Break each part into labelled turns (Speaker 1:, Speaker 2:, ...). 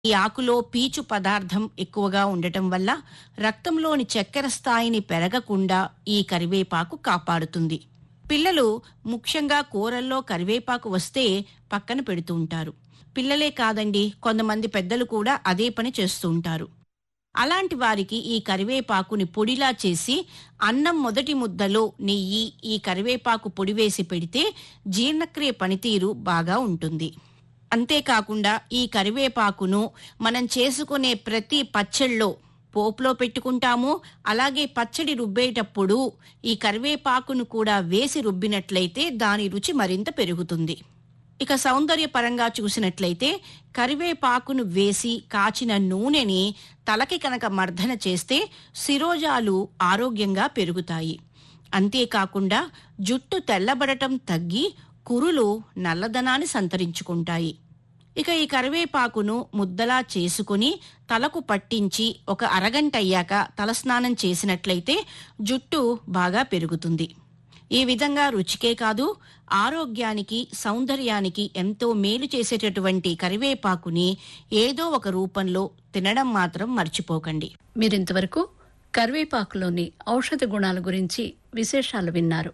Speaker 1: ఈ ఆకులో పీచు పదార్థం ఎక్కువగా ఉండటం వల్ల రక్తంలోని చక్కెర స్థాయిని పెరగకుండా ఈ కరివేపాకు కాపాడుతుంది. పిల్లలు ముఖ్యంగా కూరల్లో కరివేపాకు వస్తే పక్కన పెడుతూ ఉంటారు. పిల్లలే కాదండి, కొంతమంది పెద్దలు కూడా అదే పని చేస్తూ ఉంటారు. అలాంటి వారికి ఈ కరివేపాకుని పొడిలా చేసి అన్నం మొదటి ముద్దలో నెయ్యి, ఈ కరివేపాకు పొడి వేసి పెడితే జీర్ణక్రియ పనితీరు బాగా ఉంటుంది. అంతేకాకుండా ఈ కరివేపాకును మనం చేసుకునే ప్రతి పచ్చళ్ళలో పోపులో పెట్టుకుంటాము. అలాగే పచ్చడి రుబ్బేటప్పుడు ఈ కరివేపాకును కూడా వేసి రుబ్బినట్లయితే దాని రుచి మరింత పెరుగుతుంది. ఇక సౌందర్యపరంగా చూసినట్లయితే కరివేపాకును వేసి కాచిన నూనెని తలకి కనుక మర్దన చేస్తే శిరోజాలు ఆరోగ్యంగా పెరుగుతాయి. అంతేకాకుండా జుట్టు తెల్లబడటం తగ్గి కురులు నల్లదనాన్ని సంతరించుకుంటాయి. ఇక ఈ కరివేపాకును ముద్దలా చేసుకుని తలకు పట్టించి ఒక అరగంట అయ్యాక తలస్నానం చేసినట్లయితే జుట్టు బాగా పెరుగుతుంది. ఈ విధంగా రుచికే కాదు, ఆరోగ్యానికి, సౌందర్యానికి ఎంతో మేలు చేసేటటువంటి కరివేపాకుని ఏదో ఒక రూపంలో తినడం మాత్రం మర్చిపోకండి.
Speaker 2: మీరింతవరకు కరివేపాకులోని ఔషధ గుణాల గురించి విశేషాలు విన్నారు.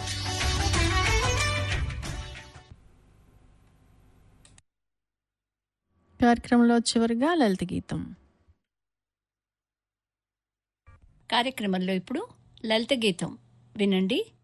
Speaker 3: కార్యక్రమంలో చివరిగా లలిత గీతం.
Speaker 2: కార్యక్రమంలో ఇప్పుడు లలిత గీతం వినండి.